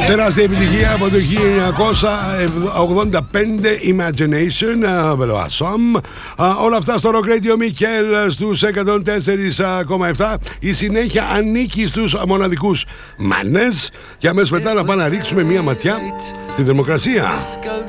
Τεράστια επιτυχία από το 1985, Imagination, Veloasom. Όλα αυτά στο Rock Radio Mikkel στους 104,7. Η συνέχεια ανήκει στους μοναδικούς Μάνες. Και αμέσως μετά να πάμε να ρίξουμε μια ματιά στη θερμοκρασία.